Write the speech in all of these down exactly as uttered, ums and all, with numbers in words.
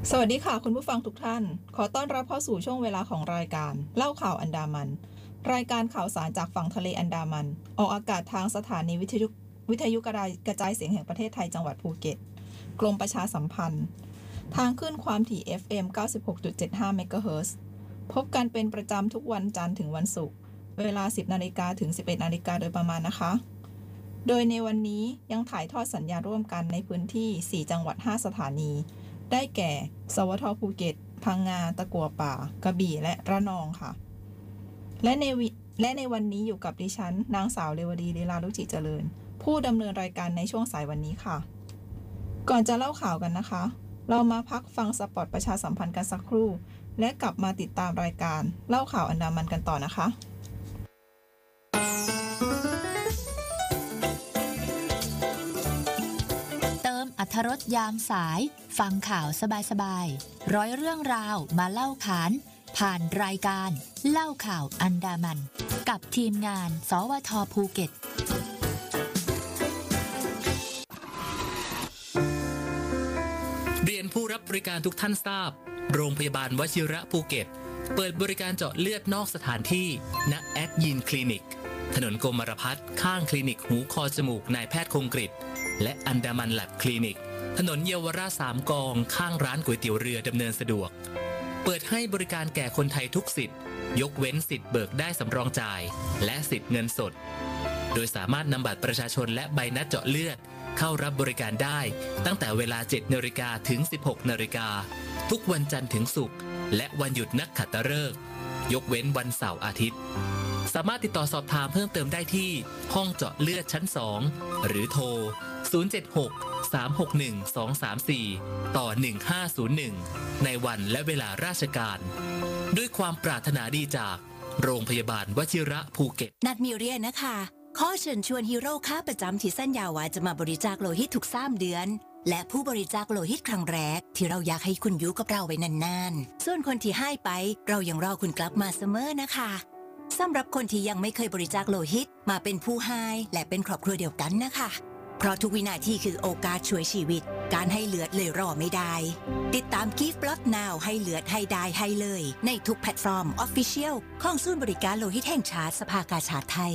สวัสดีค่ะคุณผู้ฟังทุกท่านขอต้อนรับเข้าสู่ช่วงเวลาของรายการเล่าข่าวอันดามันรายการข่าวสารจากฝั่งทะเลอันดามันออกอากาศทางสถานีวิทยุวิทยุกระจายเสียงแห่งประเทศไทยจังหวัดภูเก็ตกรมประชาสัมพันธ์ทางคลื่นความถี่ เอฟ เอ็ม เก้าสิบหกจุดเจ็ดห้า เมกะเฮิรตซ์พบกันเป็นประจำทุกวันจันทร์ถึงวันศุกร์เวลา สิบนาฬิกาถึง สิบเอ็ดนาฬิกาโดยประมาณนะคะโดยในวันนี้ยังถ่ายทอดสัญญาร่วมกันในพื้นที่สี่จังหวัดห้าสถานีได้แก่ สวท.ภูเก็ต พังงา ตะกั่วป่า กระบี่ และระนองค่ะ และในวิและในวันนี้อยู่กับดิฉัน นางสาวเรวดี ลีลาลุจิเจริญ ผู้ดำเนินรายการในช่วงสายวันนี้ค่ะ ก่อนจะเล่าข่าวกันนะคะ เรามาพักฟังสปอตประชาสัมพันธ์กันสักครู่ และกลับมาติดตามรายการเล่าข่าวอันดามันกันต่อนะคะอรรถรสยามสายฟังข่าวสบายๆร้อยเรื่องราวมาเล่าขานผ่านรายการเล่าข่าวอันดามันกับทีมงานสวท.ภูเก็ตเรียนผู้รับบริการทุกท่านทราบโรงพยาบาลวชิระภูเก็ตเปิดบริการเจาะเลือดนอกสถานที่ณแอดยินคลินิกถนนกรมรพัฒน์ข้างคลินิกหูคอจมูกนายแพทย์คงกฤษและอันดามันแลบคลินิกถนนเยาวราชสามกองข้างร้านก๋วยเตี๋ยวเรือดำเนินสะดวกเปิดให้บริการแก่คนไทยทุกสิทธิ์ยกเว้นสิทธิ์เบิกได้สำรองจ่ายและสิทธิ์เงินสดโดยสามารถนำบัตรประชาชนและใบนัดเจาะเลือดเข้ารับบริการได้ตั้งแต่เวลา เจ็ดนาฬิกา ถึง สิบหกนาฬิกาทุกวันจันทร์ถึงศุกร์และวันหยุดนักขัตฤกษ์ยกเว้นวันเสาร์อาทิตย์สามารถติดต่อสอบถามเพิ่มเติมได้ที่ห้องเจาะเลือดชั้นสองหรือโทรศูนย์ เจ็ด หก สาม หก หนึ่ง สอง สาม สี่ต่อหนึ่งห้าศูนย์หนึ่งในวันและเวลาราชการด้วยความปรารถนาดีจากโรงพยาบาลวชิระภูเก็ตนัดมีเรียนนะคะขอเชิญชวนฮีโร่ค้าประจำที่สัญญาว่าจะมาบริจาคโลหิตทุกสามเดือนและผู้บริจาคโลหิตครั้งแรกที่เราอยากให้คุณอยู่กับเราไว้นานๆส่วนคนที่ให้ไปเรายังรอคุณกลับมาเสมอนะคะสำหรับคนที่ยังไม่เคยบริจาคโลหิตมาเป็นผู้ให้และเป็นครอบครัวเดียวกันนะคะเพราะทุกวินาทีคือโอกาสช่วยชีวิตการให้เลือดเลยรอไม่ได้ติดตาม Give Blood Now ให้เลือดให้ได้ให้เลยในทุกแพลตฟอร์ม Official ของศูนย์บริการโลหิตแห่งชาติสภากาชาดไทย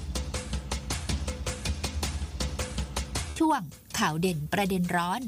ช่วงข่าวเด่นประเด็นร้อน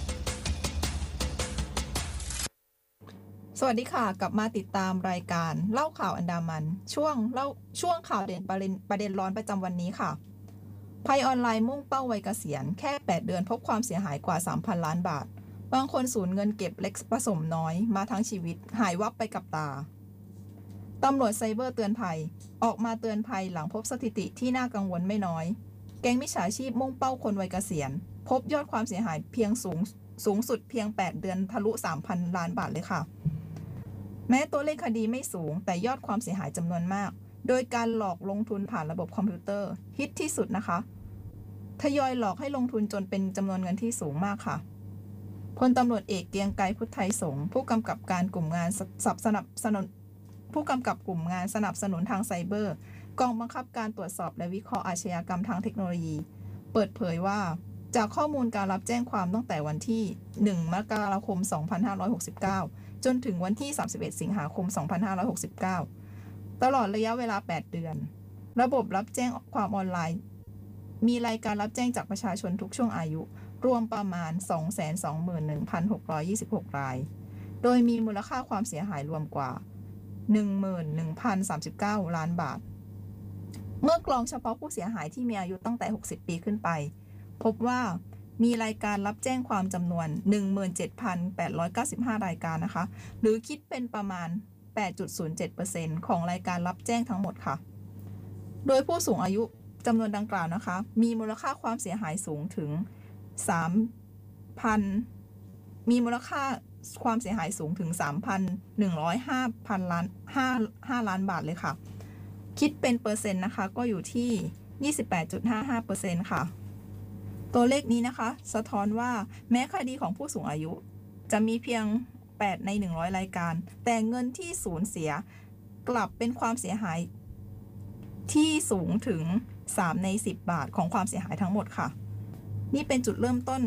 สวัสดีค่ะกลับมาติดตามรายการเล่าข่าวอันดามันช่วงเล่าช่วงข่าวเด่นประเด็นประเด็นร้อนประจำวันนี้ค่ะภัยออนไลน์มุ่งเป้าวัยเกษียณแค่แปดเดือนพบความเสียหายกว่า สามพัน ล้านบาทบางคนสูญเงินเก็บเล็กผสมน้อยมาทั้งชีวิตหายวับไปกับตาตำรวจไซเบอร์เตือนภัยออกมาเตือนภัยหลังพบสถิติที่น่ากังวลไม่น้อยแก๊งมิจฉาชีพมุ่งเป้าคนวัยเกษียณพบยอดความเสียหายเพียงสูงสูงสุดเพียงแปดเดือนทะลุ สามพัน ล้านบาทเลยค่ะแม้ตัวเลขคดีไม่สูงแต่ยอดความเสียหายจำนวนมากโดยการหลอกลงทุนผ่านระบบคอมพิวเตอร์ฮิตที่สุดนะคะทยอยหลอกให้ลงทุนจนเป็นจำนวนเงินที่สูงมากค่ะพลตำรวจเอกเกรียงไกรพุทธไทยสงฆ์ผู้กำกับการกลุ่มงานสนับสนุนผู้กำกับกลุ่มงานสนับสนุนทางไซเบอร์กองบังคับการตรวจสอบและวิเคราะห์อาชญากรรมทางเทคโนโลยีเปิดเผยว่าจากข้อมูลการรับแจ้งความตั้งแต่วันที่หนึ่งมกราคมสองพันห้าร้อยหกสิบเก้าจนถึงวันที่สามสิบเอ็ดสิงหาคมสองพันห้าร้อยหกสิบเก้าตลอดระยะเวลาแปดเดือนระบบรับแจ้งความออนไลน์มีรายการรับแจ้งจากประชาชนทุกช่วงอายุรวมประมาณ สองแสนสองหมื่นหนึ่งพันหกร้อยยี่สิบหก รายโดยมีมูลค่าความเสียหายรวมกว่า หนึ่งหมื่นหนึ่งพันสามสิบเก้า ล้านบาทเมื่อกลองเฉพาะผู้เสียหายที่มีอายุตั้งแต่หกสิบปีขึ้นไปพบว่ามีรายการรับแจ้งความจำนวน หนึ่งหมื่นเจ็ดพันแปดร้อยเก้าสิบห้า รายการนะคะหรือคิดเป็นประมาณ แปดจุดศูนย์เจ็ดเปอร์เซ็นต์ ของรายการรับแจ้งทั้งหมดค่ะโดยผู้สูงอายุจำนวนดังกล่าวนะคะมีมูลค่าความเสียหายสูงถึง สามพัน มีมูลค่าความเสียหายสูงถึง สามพันหนึ่งร้อยห้า พันล้าน5 5ล้านบาทเลยค่ะคิดเป็นเปอร์เซ็นต์นะคะก็อยู่ที่ ยี่สิบแปดจุดห้าห้าเปอร์เซ็นต์ ค่ะตัวเลขนี้นะคะสะท้อนว่าแม้คดีของผู้สูงอายุจะมีเพียงแปดในหนึ่งร้อยรายการแต่เงินที่สูญเสียกลับเป็นความเสียหายที่สูงถึงสามในสิบบาทของความเสียหายทั้งหมดค่ะนี่เป็นจุดเริ่มต้น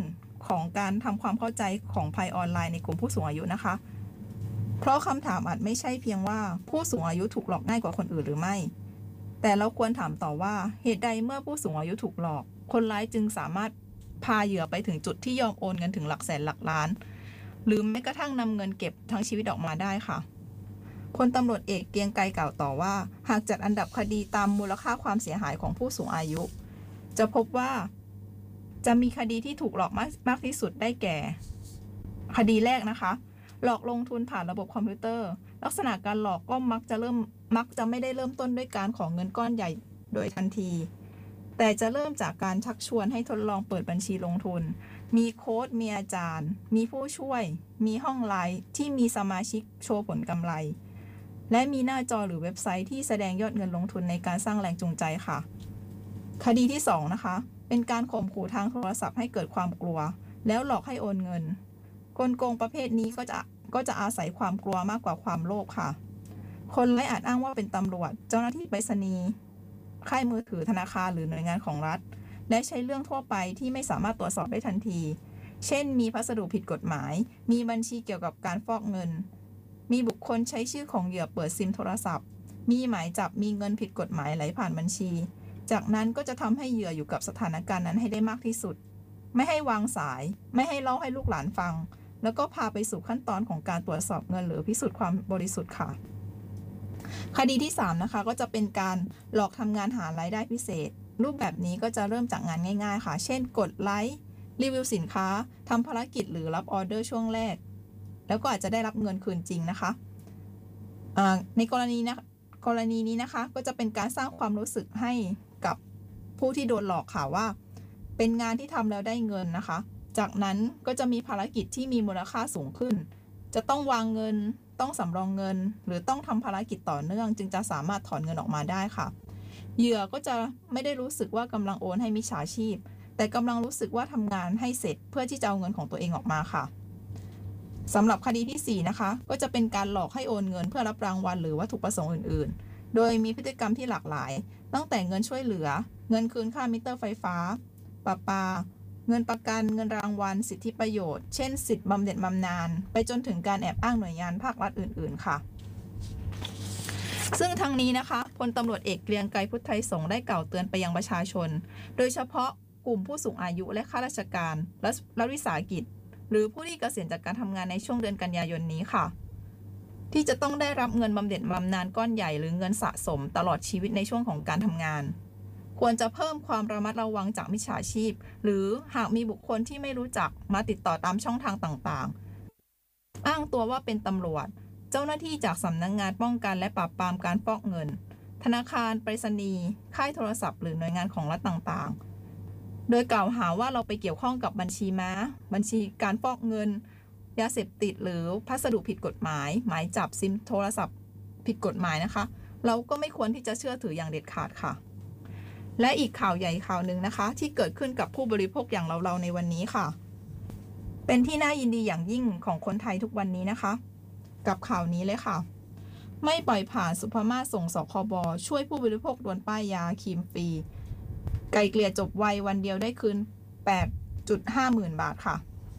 ของการทำความเข้าใจของภัยออนไลน์ในกลุ่มผู้สูงอายุนะคะเพราะคำถามอาจไม่ใช่เพียงว่าผู้สูงอายุถูกหลอกง่ายกว่าคนอื่นหรือไม่แต่เราควรถามต่อว่าเหตุใดเมื่อผู้สูงอายุถูกหลอกคนร้ายจึงสามารถพาเหยื่อไปถึงจุดที่ยอมโอนเงินถึงหลักแสนหลักล้านหรือแม้กระทั่งนำเงินเก็บทั้งชีวิตออกมาได้ค่ะพลตำรวจเอกเกรียงไกรกล่าวต่อว่าหากจัดอันดับคดีตามมูลค่าความเสียหายของผู้สูงอายุจะพบว่าจะมีคดีที่ถูกหลอกมากมากที่สุดได้แก่คดีแรกนะคะหลอกลงทุนผ่านระบบคอมพิวเตอร์ลักษณะการหลอกก็มักจะเริ่มมักจะไม่ได้เริ่มต้นด้วยการขอเงินก้อนใหญ่โดยทันทีแต่จะเริ่มจากการชักชวนให้ทดลองเปิดบัญชีลงทุนมีโค้ดมีอาจารย์มีผู้ช่วยมีห้องไลน์ที่มีสมาชิกโชว์ผลกำไรและมีหน้าจอหรือเว็บไซต์ที่แสดงยอดเงินลงทุนในการสร้างแรงจูงใจค่ะคดีที่สองนะคะเป็นการข่มขู่ทางโทรศัพท์ให้เกิดความกลัวแล้วหลอกให้โอนเงินกลโกงประเภทนี้ก็จะก็จะอาศัยความกลัวมากกว่าความโลภค่ะคนร้ายอาจอ้างว่าเป็นตำรวจเจ้าหน้าที่ไปรษณีย์ค่ายมือถือธนาคารหรือหน่วยงานของรัฐและใช้เรื่องทั่วไปที่ไม่สามารถตรวจสอบได้ทันทีเช่นมีพัสดุผิดกฎหมายมีบัญชีเกี่ยวกับการฟอกเงินมีบุคคลใช้ชื่อของเหยื่อเปิดซิมโทรศัพท์มีหมายจับมีเงินผิดกฎหมายไหลผ่านบัญชีจากนั้นก็จะทำให้เหยื่ออยู่กับสถานการณ์นั้นให้ได้มากที่สุดไม่ให้วางสายไม่ให้เล่าให้ลูกหลานฟังแล้วก็พาไปสู่ขั้นตอนของการตรวจสอบเงินหรือพิสูจน์ความบริสุทธิ์ค่ะคดีที่สามนะคะก็จะเป็นการหลอกทำงานหารายได้พิเศษรูปแบบนี้ก็จะเริ่มจากงานง่ายๆค่ะเช่นกดไลค์รีวิวสินค้าทำภารกิจหรือรับออเดอร์ช่วงแรกแล้วก็อาจจะได้รับเงินคืนจริงนะคะในกรณีนะกรณีนี้นะคะก็จะเป็นการสร้างความรู้สึกให้กับผู้ที่โดนหลอกค่ะว่าเป็นงานที่ทำแล้วได้เงินนะคะจากนั้นก็จะมีภารกิจที่มีมูลค่าสูงขึ้นจะต้องวางเงินต้องสำรองเงินหรือต้องทำภารกิจต่อเนื่องจึงจะสามารถถอนเงินออกมาได้ค่ะเหยื่อก็จะไม่ได้รู้สึกว่ากำลังโอนให้มิจฉาชีพแต่กำลังรู้สึกว่าทำงานให้เสร็จเพื่อที่จะเอาเงินของตัวเองออกมาค่ะสำหรับคดีที่สี่นะคะก็จะเป็นการหลอกให้โอนเงินเพื่อรับรางวัลหรือวัตถุประสงค์อื่นๆโดยมีพฤติกรรมที่หลากหลายตั้งแต่เงินช่วยเหลือเงินคืนค่ามิเตอร์ไฟฟ้าประปาเงินประกันเงินรางวัลสิทธิประโยชน์เช่นสิทธิบำเหน็จบำนาญไปจนถึงการแอบอ้างหน่วยงานภาครัฐอื่นๆค่ะซึ่งทั้งนี้นะคะพลตำรวจเอกเกรียงไกรพุทธไทยสงฆ์ได้กล่าวเตือนไปยังประชาชนโดยเฉพาะกลุ่มผู้สูงอายุและข้าราชการและรัฐวิสาหกิจหรือผู้ที่เกษียณจากการทำงานในช่วงเดือนกันยายนนี้ค่ะที่จะต้องได้รับเงินบำเหน็จบำนาญก้อนใหญ่หรือเงินสะสมตลอดชีวิตในช่วงของการทำงานควรจะเพิ่มความระมัดระวังจากมิจฉาชีพหรือหากมีบุคคลที่ไม่รู้จักมาติดต่อตามช่องทางต่างๆอ้างตัวว่าเป็นตำรวจเจ้าหน้าที่จากสำนักงานป้องกันและปราบปรามการฟอกเงินธนาคารไปรษณีย์ค่ายโทรศัพท์หรือหน่วยงานของรัฐต่างๆโดยกล่าวหาว่าเราไปเกี่ยวข้องกับบัญชีม้าบัญชีการฟอกเงินยาเสพติดหรือพัสดุผิดกฎหมายหมายจับซิมโทรศัพท์ผิดกฎหมายนะคะเราก็ไม่ควรที่จะเชื่อถืออย่างเด็ดขาดค่ะและอีกข่าวใหญ่ข่าวหนึ่งนะคะที่เกิดขึ้นกับผู้บริโภคอย่างเราๆในวันนี้ค่ะเป็นที่น่ายินดีอย่างยิ่งของคนไทยทุกวันนี้นะคะกับข่าวนี้เลยค่ะไม่ปล่อยผ่านสุภามาศส่งสคบช่วยผู้บริโภคดวลป้ายยาครีมฟรีไกลเกลี่ยจบไววันเดียวได้คืน แปดจุดห้า หมื่นบาทค่ะ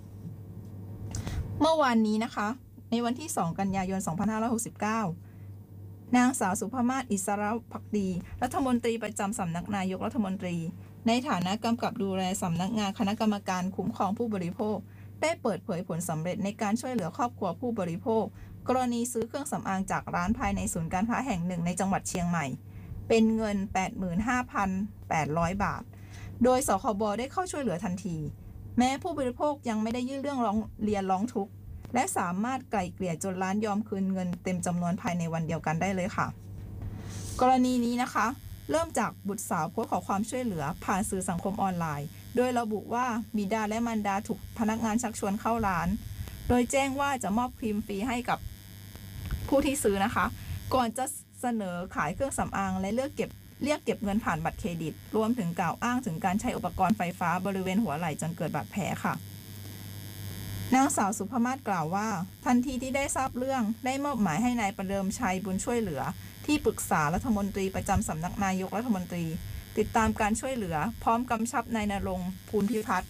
เมื่อวานนี้นะคะในวันที่สองกันยายนสองพันห้าร้อยหกสิบเก้านางสาวสุภามาศอิสระภักดีรัฐมนตรีประจำสำนักนายกรัฐมนตรีในฐานะกำกับดูแลสำนักงานคณะกรรมการคุ้มครองผู้บริโภคได้เปิดเผยผลสำเร็จในการช่วยเหลือครอบครัวผู้บริโภคกรณีซื้อเครื่องสำอางจากร้านภายในศูนย์การค้าแห่งหนึ่งในจังหวัดเชียงใหม่เป็นเงิน แปดหมื่นห้าพันแปดร้อย บาทโดยสคบได้เข้าช่วยเหลือทันทีแม้ผู้บริโภคยังไม่ได้ยื่นเรื่องร้องเรียนร้องทุกข์และสามารถไกล่เกลี่ยจนร้านยอมคืนเงินเต็มจำนวนภายในวันเดียวกันได้เลยค่ะกรณีนี้นะคะเริ่มจากบุตรสาวโพสต์ขอความช่วยเหลือผ่านสื่อสังคมออนไลน์โดยระบุว่าบิดาและมารดาถูกพนักงานชักชวนเข้าร้านโดยแจ้งว่าจะมอบครีมฟรีให้กับผู้ที่ซื้อนะคะก่อนจะเสนอขายเครื่องสำอางและเลือกเก็บเรียกเก็บเงินผ่านบัตรเครดิตรวมถึงกล่าวอ้างถึงการใช้อุปกรณ์ไฟฟ้าบริเวณหัวไหล่จนเกิดบาดแผลค่ะนางสาวสุภามาศกล่าวว่าทันทีที่ได้ทราบเรื่องได้มอบหมายให้นายประเดิมชัยบุญช่วยเหลือที่ปรึกษารัฐมนตรีประจำสำนักนายกรัฐมนตรีติดตามการช่วยเหลือพร้อมกำชับนายณรงค์ภูลพิพัฒน์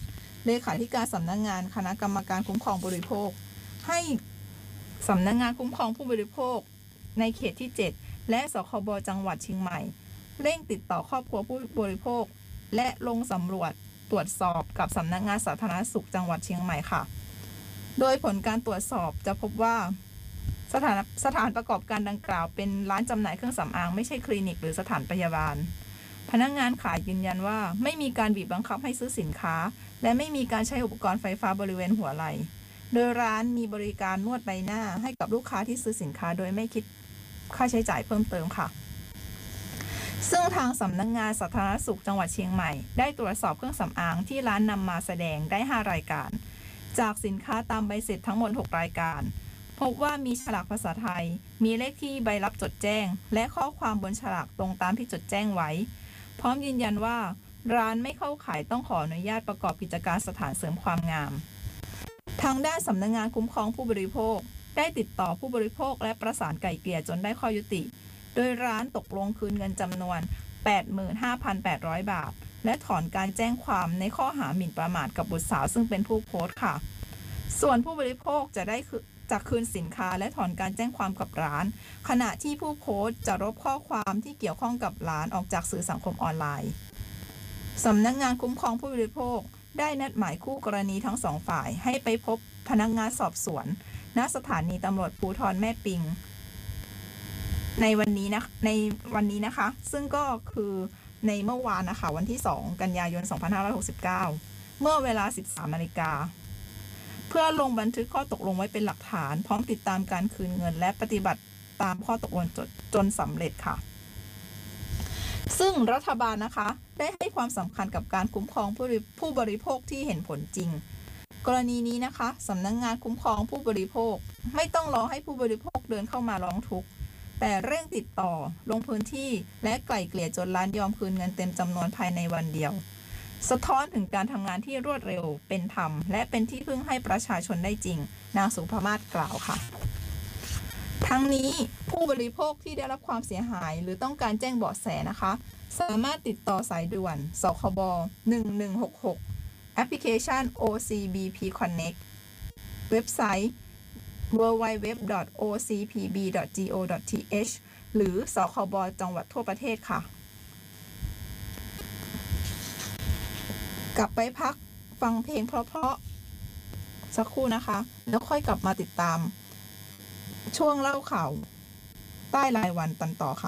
เลขาธิการสำนักงานคณะกรรมการคุ้มครองผู้บริโภคให้สำนักงานคุ้มครองผู้บริโภคในเขตที่เจ็ดและสคบจังหวัดเชียงใหม่เร่งติดต่อครอบครัวผู้บริโภคและลงสำรวจตรวจสอบกับสำนักงานสาธารณสุขจังหวัดเชียงใหม่ค่ะโดยผลการตรวจสอบจะพบว่าสถานสถานประกอบการดังกล่าวเป็นร้านจำหน่ายเครื่องสำอางไม่ใช่คลินิกหรือสถานพยาบาลพนักงานขายยืนยันว่าไม่มีการบีบบังคับให้ซื้อสินค้าและไม่มีการใช้อุปกรณ์ไฟฟ้าบริเวณหัวไหล่โดยร้านมีบริการนวดใบหน้าให้กับลูกค้าที่ซื้อสินค้าโดยไม่คิดค่าใช้จ่ายเพิ่มเติมค่ะซึ่งทางสำนักงานสาธารณสุขจังหวัดเชียงใหม่ได้ตรวจสอบเครื่องสำอางที่ร้านนำมาแสดงได้ห้ารายการจากสินค้าตามใบเสร็จทั้งหมดหกรายการพบว่ามีฉลากภาษาไทยมีเลขที่ใบรับจดแจ้งและข้อความบนฉลากตรงตามที่จดแจ้งไว้พร้อมยืนยันว่าร้านไม่เข้าข่ายต้องขออนุญาตประกอบกิจการสถานเสริมความงามทางด้านสำนักงานคุ้มครองผู้บริโภคได้ติดต่อผู้บริโภคและประสานไกล่เกลี่ยจนได้ข้อยุติโดยร้านตกลงคืนเงินจำนวน แปดหมื่นห้าพันแปดร้อย บาทและถอนการแจ้งความในข้อหาหมิ่นประมาทกับบุตรสาวซึ่งเป็นผู้โพสต์ค่ะส่วนผู้บริโภคจะได้จะคืนสินค้าและถอนการแจ้งความกับร้านขณะที่ผู้โพสต์จะลบข้อความที่เกี่ยวข้องกับร้านออกจากสื่อสังคมออนไลน์สำนักงานคุ้มครองผู้บริโภคได้นัดหมายคู่กรณีทั้งสองฝ่ายให้ไปพบพนักงานสอบสวนณสถานีตำรวจภูธรแม่ปิงในวันนี้นะในวันนี้นะคะซึ่งก็คือในเมื่อวานนะคะวันที่สองกันยายนสองพันห้าร้อยหกสิบเก้าเมื่อเวลา สิบสามนาฬิกาเพื่อลงบันทึกข้อตกลงไว้เป็นหลักฐานพร้อมติดตามการคืนเงินและปฏิบัติตามข้อตกลงจนจนสำเร็จค่ะซึ่งรัฐบาลนะคะได้ให้ความสำคัญกับการคุ้มครองผู้บริโภคที่เห็นผลจริงกรณีนี้นะคะสำนักงานคุ้มครองผู้บริโภคไม่ต้องรอให้ผู้บริโภคเดินเข้ามาร้องทุกข์แต่เร่งติดต่อลงพื้นที่และไกล่เกลี่ยจนร้านยอมคืนเงินเต็มจำนวนภายในวันเดียวสะท้อนถึงการทำงานที่รวดเร็วเป็นธรรมและเป็นที่พึ่งให้ประชาชนได้จริงนางสุภมาศกล่าวค่ะทั้งนี้ผู้บริโภคที่ได้รับความเสียหายหรือต้องการแจ้งเบาะแสนะคะสามารถติดต่อสายด่วนสคบหนึ่งหนึ่งหกหกแอปพลิเคชัน โอ ซี บี พี Connect เว็บไซต์ ดับเบิลยู ดับเบิลยู ดับเบิลยู ดอท โอ ซี พี บี ดอท จี โอ ดอท ที เอช หรือสคบจังหวัดทั่วประเทศค่ะกลับไปพักฟังเพลงเพราะๆสักครู่นะคะแล้วค่อยกลับมาติดตามช่วงเล่าข่าวใต้รายวันตันต่อค่ะ